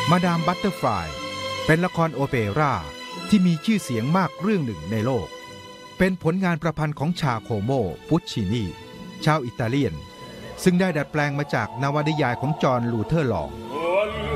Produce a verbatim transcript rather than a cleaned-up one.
มาดามบัตเตอร์ฟลายเป็นละครโอเปร่าที่มีชื่อเสียงมากเรื่องหนึ่งในโลกเป็นผลงานประพันธ์ของชาโคโม พุชชินีชาวอิตาเลียนซึ่งได้ดัดแปลงมาจากนวนิยายของจอห์น ลูเทอร์ลอง